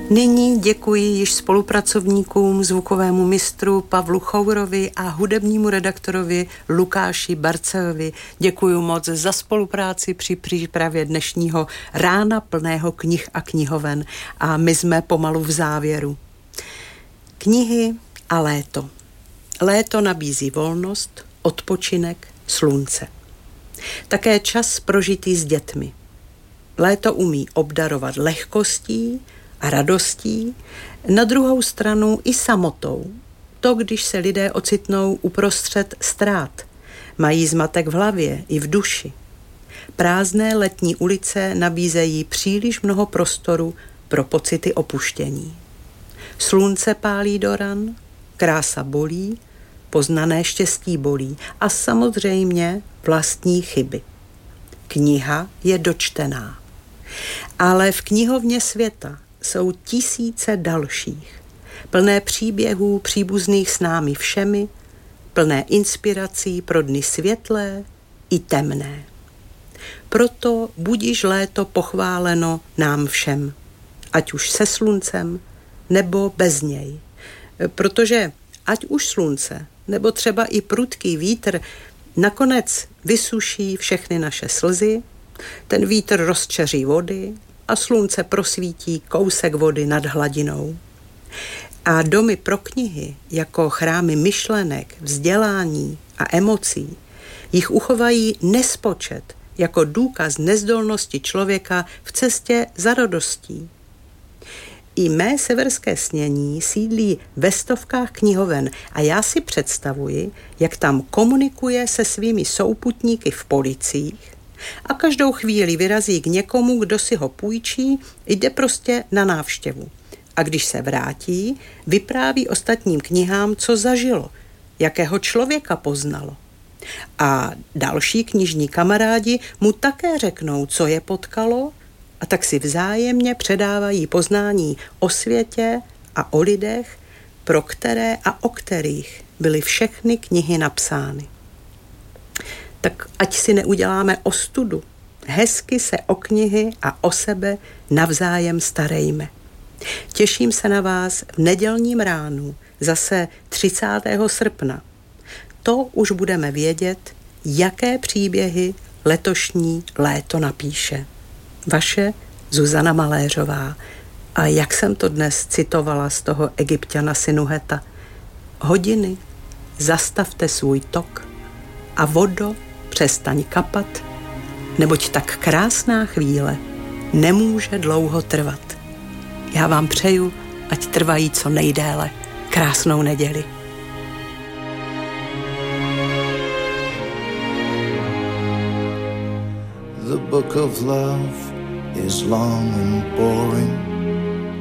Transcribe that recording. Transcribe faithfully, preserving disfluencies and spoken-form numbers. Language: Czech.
Nyní děkuji již spolupracovníkům, zvukovému mistru Pavlu Chourovi a hudebnímu redaktorovi Lukáši Barcejovi. Děkuji moc za spolupráci při přípravě dnešního rána plného knih a knihoven. A my jsme pomalu v závěru. Knihy a léto. Léto nabízí volnost, odpočinek, slunce. Také čas prožitý s dětmi. Léto umí obdarovat lehkostí a radostí, na druhou stranu i samotou. To, když se lidé ocitnou uprostřed ztrát, mají zmatek v hlavě i v duši. Prázdné letní ulice nabízejí příliš mnoho prostoru pro pocity opuštění. Slunce pálí do ran, krása bolí, poznané štěstí bolí a samozřejmě vlastní chyby. Kniha je dočtená. Ale v knihovně světa jsou tisíce dalších, plné příběhů příbuzných s námi všemi, plné inspirací pro dny světlé i temné. Proto budiž léto pochváleno nám všem, ať už se sluncem, nebo bez něj. Protože ať už slunce, nebo třeba i prudký vítr, nakonec vysuší všechny naše slzy, ten vítr rozčeří vody a slunce prosvítí kousek vody nad hladinou. A domy pro knihy, jako chrámy myšlenek, vzdělání a emocí, jich uchovají nespočet jako důkaz nezdolnosti člověka v cestě za radostí. I mé severské snění sídlí ve stovkách knihoven a já si představuji, jak tam komunikuje se svými souputníky v policiích a každou chvíli vyrazí k někomu, kdo si ho půjčí, jde prostě na návštěvu. A když se vrátí, vypráví ostatním knihám, co zažilo, jakého člověka poznalo. A další knižní kamarádi mu také řeknou, co je potkalo, a tak si vzájemně předávají poznání o světě a o lidech, pro které a o kterých byly všechny knihy napsány. Tak ať si neuděláme ostudu, hezky se o knihy a o sebe navzájem starejme. Těším se na vás v nedělním ránu, zase třicátého srpna. To už budeme vědět, jaké příběhy letošní léto napíše. Vaše Zuzana Maléřová. A jak jsem to dnes citovala z toho Egypťana Sinuheta. Hodiny, zastavte svůj tok a vodo, přestaň kapat, neboť tak krásná chvíle nemůže dlouho trvat. Já vám přeju, ať trvají co nejdéle. Krásnou neděli. The book of love is long and boring.